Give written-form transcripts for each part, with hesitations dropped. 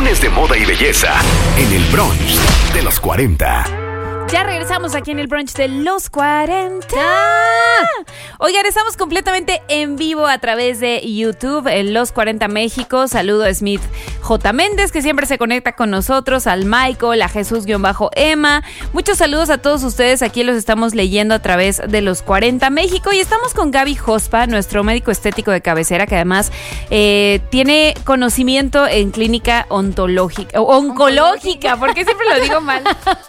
Cuestiones de moda y belleza en el brunch de los 40. Ya regresamos aquí en el brunch de los 40. Oigan, estamos completamente en vivo a través de YouTube en Los 40 México. Saludo a Smith J. Méndez, que siempre se conecta con nosotros, al Michael, a Jesús-Emma. Muchos saludos a todos ustedes. Aquí los estamos leyendo a través de Los 40 México. Y estamos con Gaby Jospa, nuestro médico estético de cabecera, que además tiene conocimiento en clínica oncológica, porque siempre lo digo mal.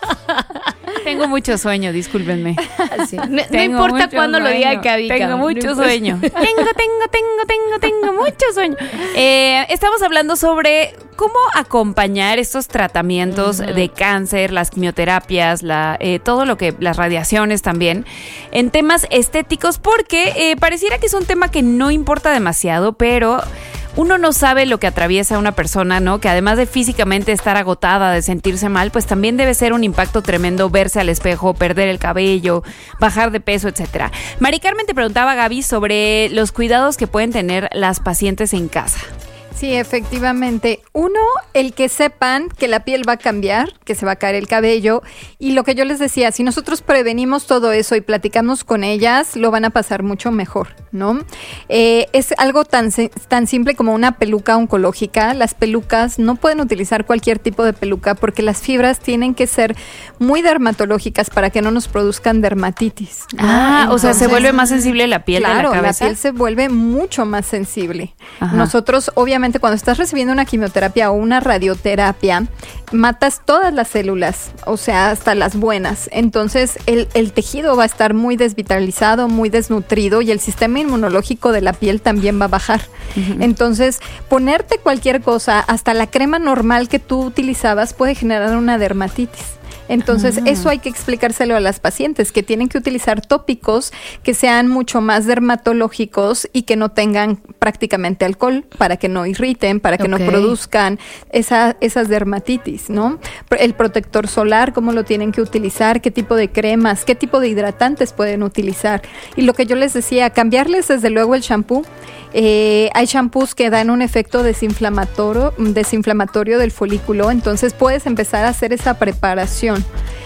Tengo mucho sueño, discúlpenme. Sí. No importa cuándo lo diga Gaby. Tengo mucho sueño. Tengo mucho sueño. Estamos hablando sobre cómo acompañar estos tratamientos de cáncer, las quimioterapias, todo lo que, las radiaciones también, en temas estéticos, porque pareciera que es un tema que no importa demasiado, pero uno no sabe lo que atraviesa una persona, ¿no? Que además de físicamente estar agotada, de sentirse mal, pues también debe ser un impacto tremendo verse al espejo, perder el cabello, bajar de peso, etcétera. Mari Carmen te preguntaba, Gaby, sobre los cuidados que pueden tener las pacientes en casa. Sí, efectivamente. Uno, el que sepan que la piel va a cambiar, que se va a caer el cabello. Y lo que yo les decía, si nosotros prevenimos todo eso y platicamos con ellas, lo van a pasar mucho mejor, ¿no? Es algo tan simple como una peluca oncológica. Las pelucas no pueden utilizar cualquier tipo de peluca porque las fibras tienen que ser muy dermatológicas para que no nos produzcan dermatitis, ¿no? Entonces, o sea, se vuelve más sensible la piel de la cabeza. Claro, la piel se vuelve mucho más sensible. Ajá. Nosotros, obviamente, cuando estás recibiendo una quimioterapia o una radioterapia, matas todas las células, o sea, hasta las buenas. Entonces, el tejido va a estar muy desvitalizado, muy desnutrido y el sistema inmunológico de la piel también va a bajar. Uh-huh. Entonces, ponerte cualquier cosa, hasta la crema normal que tú utilizabas, puede generar una dermatitis. Entonces, eso hay que explicárselo a las pacientes, que tienen que utilizar tópicos que sean mucho más dermatológicos y que no tengan prácticamente alcohol para que no irriten, para que no produzcan esas dermatitis, ¿no? El protector solar, cómo lo tienen que utilizar, qué tipo de cremas, qué tipo de hidratantes pueden utilizar. Y lo que yo les decía, cambiarles desde luego el shampoo. Hay shampoos que dan un efecto desinflamatorio del folículo, entonces puedes empezar a hacer esa preparación.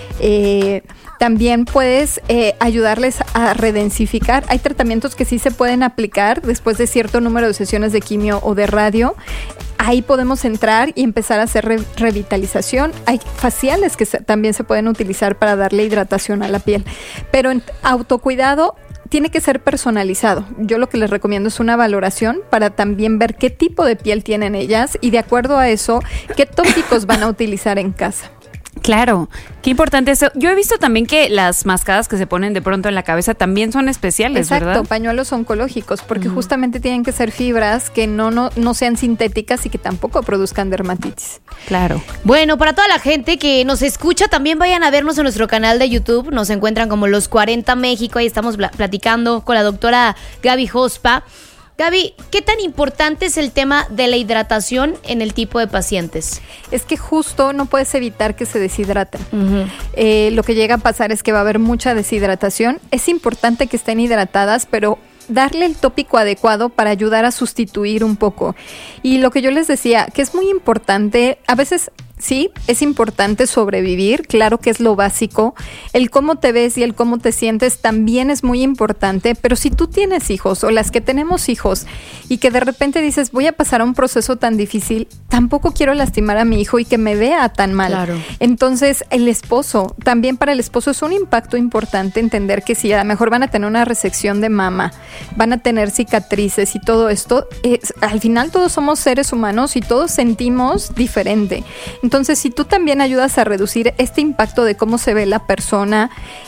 También puedes ayudarles a redensificar. Hay tratamientos que sí se pueden aplicar después de cierto número de sesiones de quimio o de radio. Ahí podemos entrar y empezar a hacer revitalización. Hay faciales que también se pueden utilizar para darle hidratación a la piel. Pero en autocuidado tiene que ser personalizado. Yo lo que les recomiendo es una valoración para también ver qué tipo de piel tienen ellas y de acuerdo a eso, qué tópicos van a utilizar en casa. Claro, qué importante eso. Yo he visto también que las mascadas que se ponen de pronto en la cabeza también son especiales, exacto, ¿verdad? Pañuelos oncológicos, porque justamente tienen que ser fibras que no sean sintéticas y que tampoco produzcan dermatitis. Claro. Bueno, para toda la gente que nos escucha, también vayan a vernos en nuestro canal de YouTube. Nos encuentran como Los 40 México. Ahí estamos platicando con la doctora Gaby Jospa. Gaby, ¿qué tan importante es el tema de la hidratación en el tipo de pacientes? Es que justo no puedes evitar que se deshidraten. Uh-huh. Lo que llega a pasar es que va a haber mucha deshidratación. Es importante que estén hidratadas, pero darle el tópico adecuado para ayudar a sustituir un poco. Y lo que yo les decía, que es muy importante, a veces sí, es importante sobrevivir, claro que es lo básico. El cómo te ves y el cómo te sientes también es muy importante, pero si tú tienes hijos o las que tenemos hijos y que de repente dices, voy a pasar a un proceso tan difícil, tampoco quiero lastimar a mi hijo y que me vea tan mal. Claro. Entonces, el esposo, también para el esposo es un impacto importante entender que si a lo mejor van a tener una resección de mama, van a tener cicatrices y todo esto, al final todos somos seres humanos y todos sentimos diferente. Entonces, si tú también ayudas a reducir este impacto de cómo se ve la persona,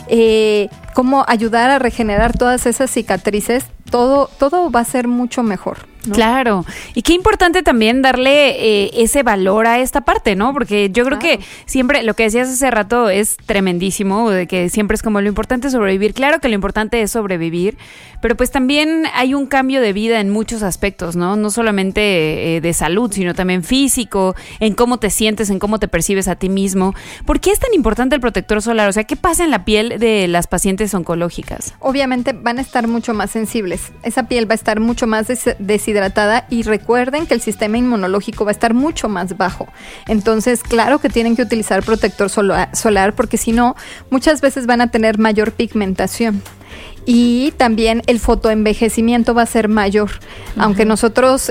cómo ayudar a regenerar todas esas cicatrices, todo va a ser mucho mejor, ¿no? Claro, y qué importante también darle ese valor a esta parte, ¿no? Porque yo creo que siempre, lo que decías hace rato es tremendísimo, de que siempre es como lo importante es sobrevivir. Claro que lo importante es sobrevivir, pero pues también hay un cambio de vida en muchos aspectos, ¿no? No solamente de salud, sino también físico, en cómo te sientes, en cómo te percibes a ti mismo. ¿Por qué es tan importante el protector solar? O sea, ¿qué pasa en la piel de las pacientes oncológicas? Obviamente van a estar mucho más sensibles. más. Esa piel va a estar mucho más deshidratada y recuerden que el sistema inmunológico va a estar mucho más bajo. Entonces, claro que tienen que utilizar protector solar porque si no, muchas veces van a tener mayor pigmentación. Y también el fotoenvejecimiento va a ser mayor. Aunque nosotros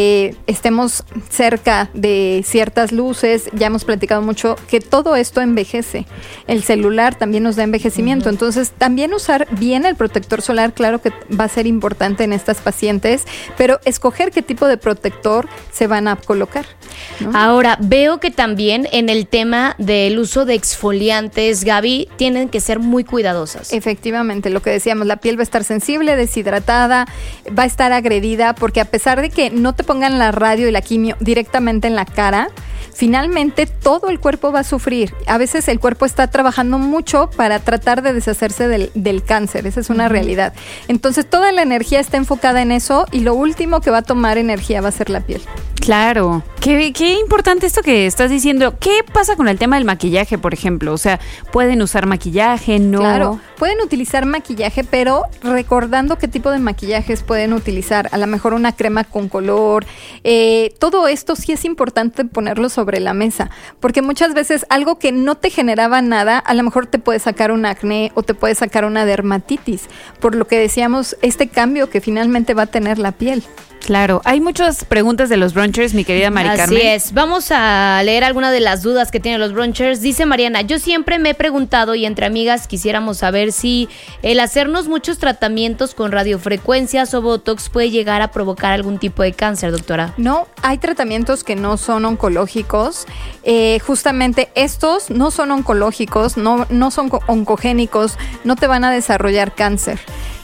estemos cerca de ciertas luces, ya hemos platicado mucho que todo esto envejece. El celular también nos da envejecimiento. Entonces, también usar bien el protector solar, claro que va a ser importante en estas pacientes, pero escoger qué tipo de protector se van a colocar, ¿no? Ahora, veo que también en el tema del uso de exfoliantes, Gaby, tienen que ser muy cuidadosas. Efectivamente, lo que decíamos, la piel va a estar sensible, deshidratada, va a estar agredida, porque a pesar de que no te pongan la radio y la quimio directamente en la cara, finalmente todo el cuerpo va a sufrir. A veces el cuerpo está trabajando mucho para tratar de deshacerse del cáncer, esa es una realidad. Entonces toda la energía está enfocada en eso y lo último que va a tomar energía va a ser la piel. Claro, qué importante esto que estás diciendo. ¿Qué pasa con el tema del maquillaje, por ejemplo? O sea, ¿pueden usar maquillaje? ¿No? Claro, pueden utilizar maquillaje, pero recordando qué tipo de maquillajes pueden utilizar. A lo mejor una crema con color. Todo esto sí es importante ponerlo sobre la mesa, porque muchas veces algo que no te generaba nada, a lo mejor te puede sacar un acné o te puede sacar una dermatitis, por lo que decíamos, este cambio que finalmente va a tener la piel. Claro, hay muchas preguntas de los brunchers, mi querida Mari Carmen. Así es, vamos a leer algunas de las dudas que tienen los brunchers. Dice Mariana, yo siempre me he preguntado y entre amigas quisiéramos saber si el hacernos muchos tratamientos con radiofrecuencias o botox puede llegar a provocar algún tipo de cáncer, doctora. No, hay tratamientos que no son oncológicos, justamente estos no son oncológicos, no son oncogénicos, no te van a desarrollar cáncer.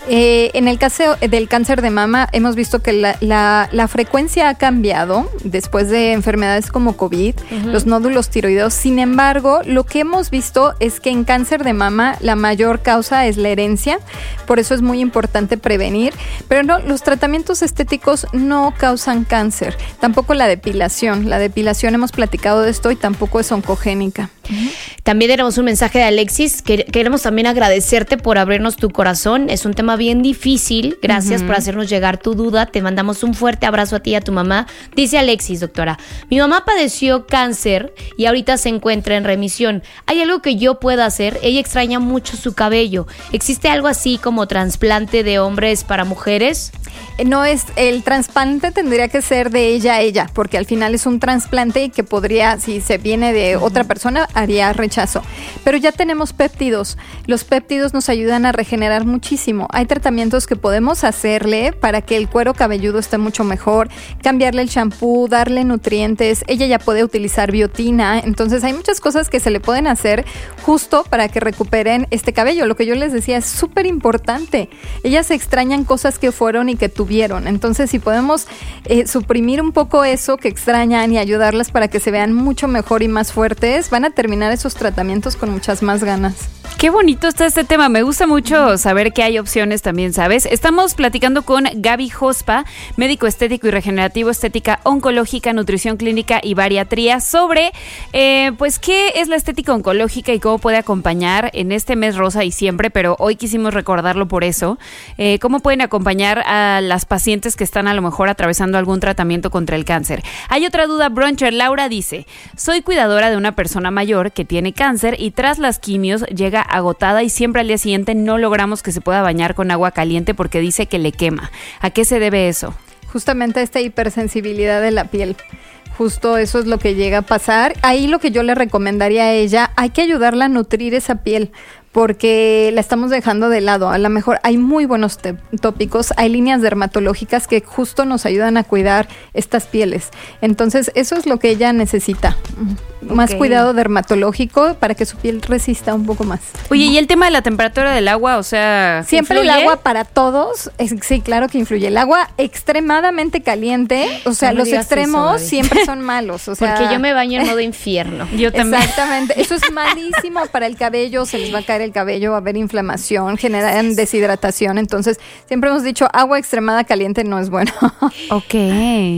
En el caso del cáncer de mama hemos visto que la frecuencia ha cambiado después de enfermedades como COVID, los nódulos tiroideos. Sin embargo, lo que hemos visto es que en cáncer de mama la mayor causa es la herencia, por eso es muy importante prevenir, pero no, los tratamientos estéticos no causan cáncer, tampoco la depilación hemos platicado de esto y tampoco es oncogénica. También tenemos un mensaje de Alexis, que queremos también agradecerte por abrirnos tu corazón, es un tema bien difícil, gracias por hacernos llegar tu duda, te mandamos un fuerte abrazo a ti y a tu mamá. Dice Alexis, doctora, mi mamá padeció cáncer y ahorita se encuentra en remisión, ¿hay algo que yo pueda hacer? Ella extraña mucho su cabello, ¿existe algo así como trasplante de hombres para mujeres? No es, el trasplante tendría que ser de ella a ella, porque al final es un trasplante que podría, si se viene de otra persona, haría rechazo. Pero ya tenemos péptidos. Los péptidos nos ayudan a regenerar muchísimo. Hay tratamientos que podemos hacerle para que el cuero cabelludo esté mucho mejor, cambiarle el shampoo, darle nutrientes. Ella ya puede utilizar biotina. Entonces hay muchas cosas que se le pueden hacer justo para que recuperen este cabello. Lo que yo les decía es súper importante. Ellas extrañan cosas que fueron y que tuvieron. Entonces, si podemos suprimir un poco eso que extrañan y ayudarlas para que se vean mucho mejor y más fuertes, van a terminar esos tratamientos con muchas más ganas. Qué bonito está este tema, me gusta mucho saber que hay opciones también, ¿sabes? Estamos platicando con Gaby Jospa, médico estético y regenerativo, estética oncológica, nutrición clínica y bariatría, sobre pues qué es la estética oncológica y cómo puede acompañar en este mes rosa y siempre, pero hoy quisimos recordarlo por eso, cómo pueden acompañar a las pacientes que están a lo mejor atravesando algún tratamiento contra el cáncer. Hay otra duda, bruncher. Laura dice, soy cuidadora de una persona mayor que tiene cáncer y tras las quimios llega agotada y siempre al día siguiente no logramos que se pueda bañar con agua caliente porque dice que le quema. ¿A qué se debe eso? Justamente esta hipersensibilidad de la piel. Justo eso es lo que llega a pasar. Ahí lo que yo le recomendaría a ella, hay que ayudarla a nutrir esa piel, porque la estamos dejando de lado. A lo mejor hay muy buenos tópicos, hay líneas dermatológicas que justo nos ayudan a cuidar estas pieles. Entonces, eso es lo que ella necesita. Más cuidado dermatológico para que su piel resista un poco más. Oye, ¿y el tema de la temperatura del agua? O sea, siempre ¿influye? El agua para todos, sí, claro que influye. El agua extremadamente caliente, o sea, no los extremos eso, siempre son malos. O sea, porque yo me baño en modo infierno. Yo también. Exactamente, eso es malísimo para el cabello, se les va a caer el cabello, va a haber inflamación, generan deshidratación. Entonces, siempre hemos dicho, agua extremada caliente no es bueno. Ok.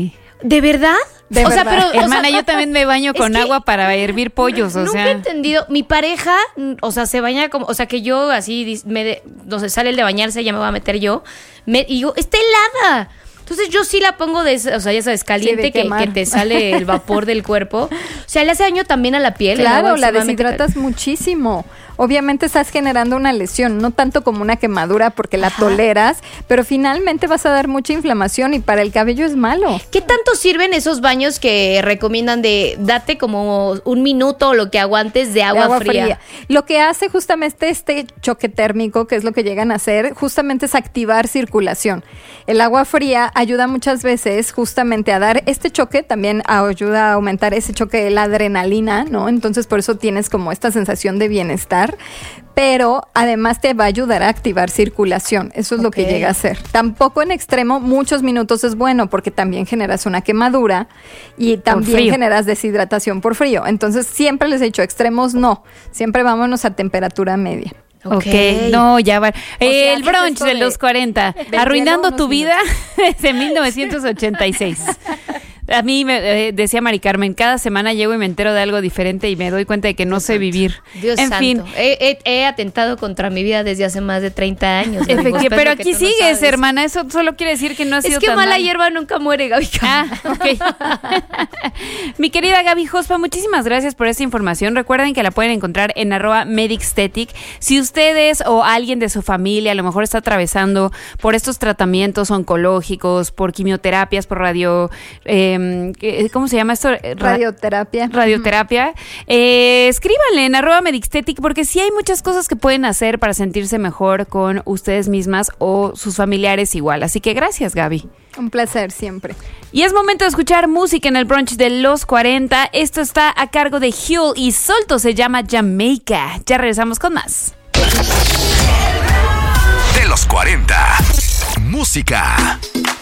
¿De verdad? De verdad. pero... Hermana, yo también me baño es con que agua para hervir pollos, o nunca he sea. entendido. Mi pareja, o sea, se baña como... O sea, que yo así, no sé, sale el de bañarse, ya me voy a meter yo. Y digo, está helada. Entonces yo sí la pongo o sea, ya sabes, caliente, que te sale el vapor del cuerpo. O sea, le hace daño también a la piel. Claro, la deshidratas muchísimo. Obviamente estás generando una lesión, no tanto como una quemadura porque la toleras, pero finalmente vas a dar mucha inflamación y para el cabello es malo. ¿Qué tanto sirven esos baños que recomiendan de date como 1 minuto o lo que aguantes de agua fría? Lo que hace justamente este choque térmico, que es lo que llegan a hacer, justamente es activar circulación. El agua fría ayuda muchas veces justamente a dar este choque, también ayuda a aumentar ese choque de la adrenalina, ¿no? Entonces por eso tienes como esta sensación de bienestar, pero además te va a ayudar a activar circulación. Eso es lo que llega a hacer. Tampoco en extremo, muchos minutos es bueno porque también generas una quemadura y también generas deshidratación por frío. Entonces siempre les he dicho, extremos no, siempre vámonos a temperatura media. Ok, no, ya va. El ¿qué es brunch esto de los 40, arruinando tu vida desde 1986. A mí me decía Mari Carmen, cada semana llego y me entero de algo diferente y me doy cuenta de que no sé vivir. Dios en santo. fin. He atentado contra mi vida desde hace más de 30 años. Pero aquí sigues, hermana. Eso solo quiere decir que no ha sido tan mala mal. hierba nunca muere, Gaby. Ok. Mi querida Gaby Jospa, muchísimas gracias por esta información. Recuerden que la pueden encontrar en @medixtetic. Si ustedes o alguien de su familia a lo mejor está atravesando por estos tratamientos oncológicos, por quimioterapias, por radio... ¿cómo se llama esto? Radioterapia. Escríbanle en @medixtetic porque sí hay muchas cosas que pueden hacer para sentirse mejor con ustedes mismas o sus familiares igual. Así que gracias, Gaby. Un placer siempre. Y es momento de escuchar música en el brunch de los 40. Esto está a cargo de Huel y Solto, se llama Jamaica. Ya regresamos con más. De los 40. Música.